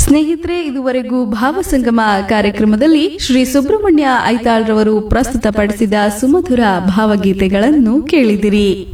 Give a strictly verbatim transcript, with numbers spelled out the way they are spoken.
ಸ್ನೇಹಿತರೆ, ಇದುವರೆಗೂ ಭಾವಸಂಗಮ ಕಾರ್ಯಕ್ರಮದಲ್ಲಿ ಶ್ರೀ ಸುಬ್ರಹ್ಮಣ್ಯ ಐತಾಳ್ ರವರು ಪ್ರಸ್ತುತಪಡಿಸಿದ ಸುಮಧುರ ಭಾವಗೀತೆಗಳನ್ನು ಕೇಳಿದಿರಿ.